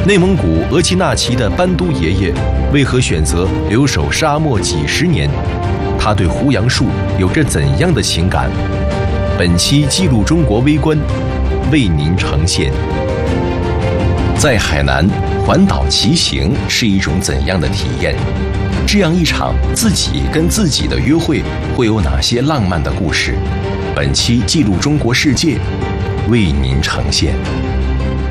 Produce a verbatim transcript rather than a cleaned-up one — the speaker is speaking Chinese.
内蒙古额济纳旗的班都爷爷为何选择留守沙漠几十年？他对胡杨树有着怎样的情感？本期记录中国微观为您呈现。在海南环岛骑行是一种怎样的体验？这样一场自己跟自己的约会会有哪些浪漫的故事？本期记录中国世界为您呈现。